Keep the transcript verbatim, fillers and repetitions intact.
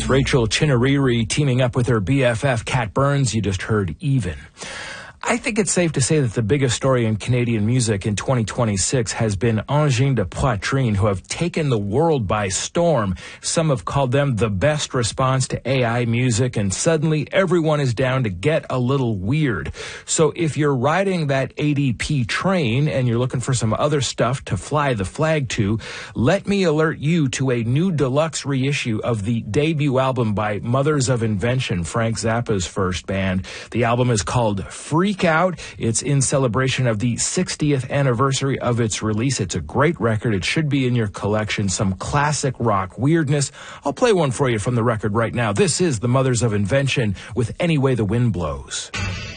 With Rachel Chinariri teaming up with her B F F, Kat Burns, you just heard Even. I think it's safe to say that the biggest story in Canadian music in twenty twenty-six has been Angine de Poitrine, who have taken the world by storm. Some have called them the best response to A I music, and suddenly everyone is down to get a little weird. So if you're riding that A D P train and you're looking for some other stuff to fly the flag to, let me alert you to a new deluxe reissue of the debut album by Mothers of Invention, Frank Zappa's first band. The album is called Freak Out. It's in celebration of the sixtieth anniversary of its release. It's a great record. It should be in your collection. Some classic rock weirdness. I'll play one for you from the record right now. This is the Mothers of Invention with Any Way the Wind Blows.